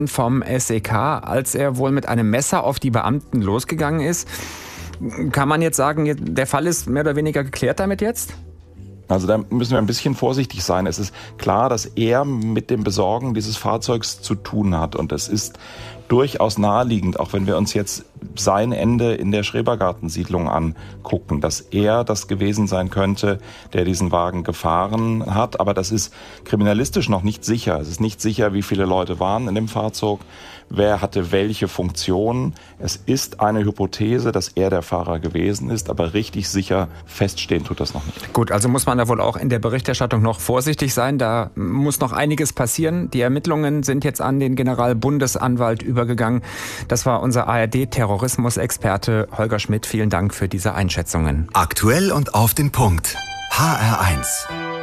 vom SEK, als er wohl mit einem Messer auf die Beamten losgegangen ist. Kann man jetzt sagen, der Fall ist mehr oder weniger geklärt damit jetzt? Also da müssen wir ein bisschen vorsichtig sein. Es ist klar, dass er mit dem Besorgen dieses Fahrzeugs zu tun hat. Und es ist durchaus naheliegend, auch wenn wir uns jetzt sein Ende in der Schrebergartensiedlung angucken, dass er das gewesen sein könnte, der diesen Wagen gefahren hat. Aber das ist kriminalistisch noch nicht sicher. Es ist nicht sicher, wie viele Leute waren in dem Fahrzeug, wer hatte welche Funktion. Es ist eine Hypothese, dass er der Fahrer gewesen ist, aber richtig sicher feststehen tut das noch nicht. Gut, also muss man da wohl auch in der Berichterstattung noch vorsichtig sein. Da muss noch einiges passieren. Die Ermittlungen sind jetzt an den Generalbundesanwalt übergegangen. Das war unser ARD-Terrorismusexperte Holger Schmidt. Vielen Dank für diese Einschätzungen. Aktuell und auf den Punkt. HR1.